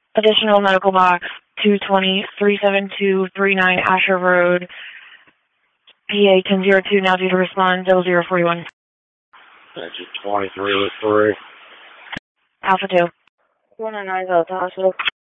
Additional medical box 220-37239 Asher Road, PA 1002, now due to respond 0041. That's 23 with 3. Alpha 2. 109 Delta Hospital.